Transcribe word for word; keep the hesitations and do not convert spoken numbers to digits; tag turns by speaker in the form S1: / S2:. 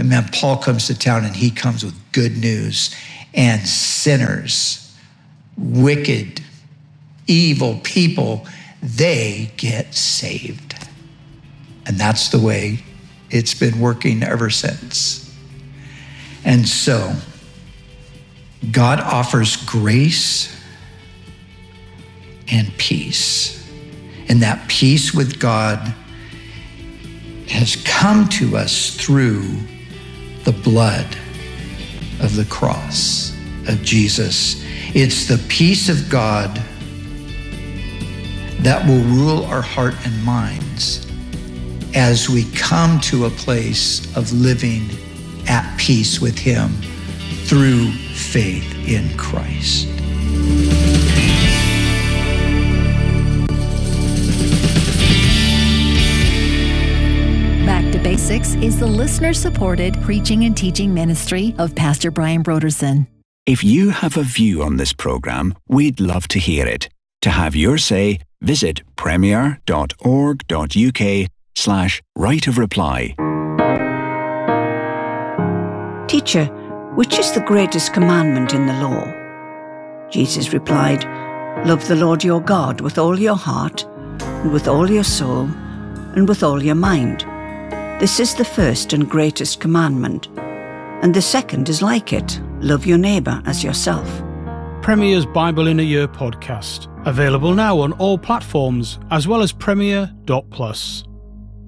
S1: And man, Paul comes to town and he comes with good news. And sinners, wicked, evil people, they get saved. And that's the way it's been working ever since. And so, God offers grace and peace. And that peace with God has come to us through the blood of the cross of Jesus. It's the peace of God that will rule our heart and minds as we come to a place of living at peace with Him through faith in Christ.
S2: Back to Basics is the listener-supported preaching and teaching ministry of Pastor Brian Brodersen.
S3: If you have a view on this program, we'd love to hear it. To have your say, visit premier dot org dot U K slash right of reply.
S4: Teacher, which is the greatest commandment in the law? Jesus replied, Love the Lord your God with all your heart, and with all your soul, and with all your mind. This is the first and greatest commandment. And the second is like it, love your neighbour as yourself.
S5: Premier's Bible in a Year podcast, available now on all platforms, as well as premier dot plus.